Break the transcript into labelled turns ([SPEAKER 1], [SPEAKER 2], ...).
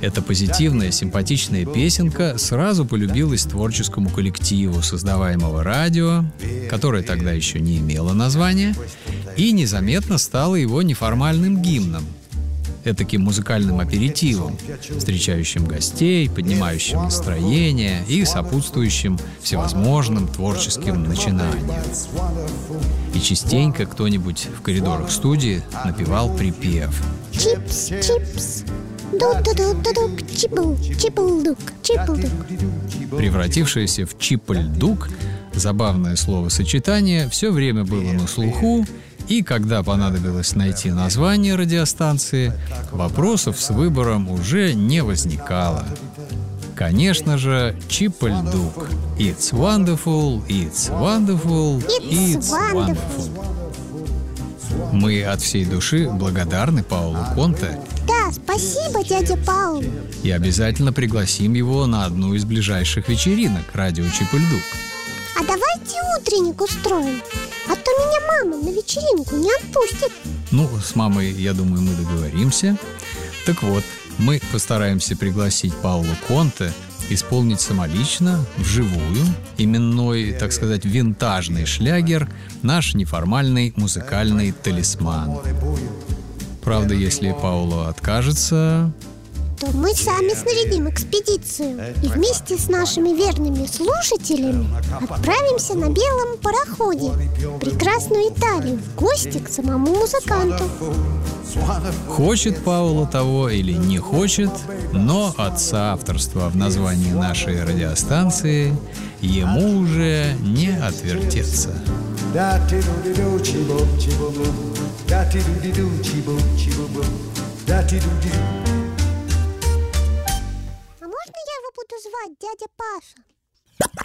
[SPEAKER 1] Эта позитивная, симпатичная песенка сразу полюбилась творческому коллективу создаваемого радио, которое тогда еще не имело названия, и незаметно стало его неформальным гимном, этаким музыкальным аперитивом, встречающим гостей, поднимающим настроение и сопутствующим всевозможным творческим начинаниям. И частенько кто-нибудь в коридорах студии напевал припев:
[SPEAKER 2] «Чипс, чипс, ду-ду-ду-ду-дук, чипл, чипл-дук, чипл-дук».
[SPEAKER 1] Превратившееся в чипль-дук забавное словосочетание все время было на слуху, и когда понадобилось найти название радиостанции, вопросов с выбором уже не возникало. Конечно же, чипль-дук. It's wonderful, it's wonderful, it's wonderful. Мы от всей души благодарны Паулу Конте.
[SPEAKER 2] Да, спасибо, дядя Паул.
[SPEAKER 1] И обязательно пригласим его на одну из ближайших вечеринок радио Чип-и-Дук.
[SPEAKER 2] А давайте утренник устроим, а то меня мама на вечеринку не отпустит.
[SPEAKER 1] Ну, с мамой, я думаю, мы договоримся. Так вот, мы постараемся пригласить Паулу Конте исполнить самолично, вживую, именной, так сказать, винтажный шлягер, наш неформальный музыкальный талисман. Правда, если Пауло откажется,
[SPEAKER 2] то мы сами снарядим экспедицию и вместе с нашими верными слушателями отправимся на белом пароходе в прекрасную Италию в гости к самому музыканту.
[SPEAKER 1] Хочет Пауло того или не хочет, но от соавторства в названии нашей радиостанции ему уже не отвертеться.
[SPEAKER 2] А можно я его буду звать дядя Паша?